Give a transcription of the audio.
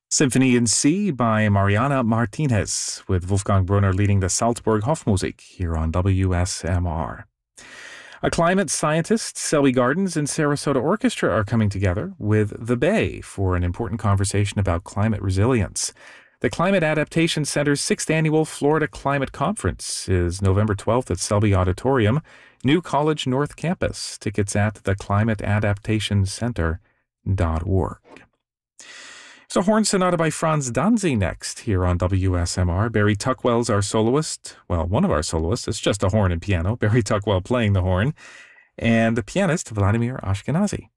Symphony in C by Mariana Martinez, with Wolfgang Brunner leading the Salzburg Hofmusik here on WSMR. A climate scientist, Selby Gardens, and Sarasota Orchestra are coming together with The Bay for an important conversation about climate resilience. The Climate Adaptation Center's 6th Annual Florida Climate Conference is November 12th at Selby Auditorium, New College North Campus. Tickets at theclimateadaptationcenter.org. So horn sonata by Franz Danzi next here on WSMR. Barry Tuckwell's our soloist. Well, one of our soloists. It's just a horn and piano. Barry Tuckwell playing the horn. And the pianist, Vladimir Ashkenazy.